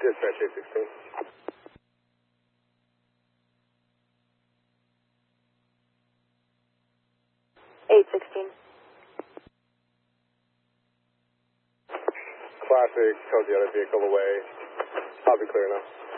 Dispatch 816. 816. Classic, towed the other vehicle away. I'll be clear now.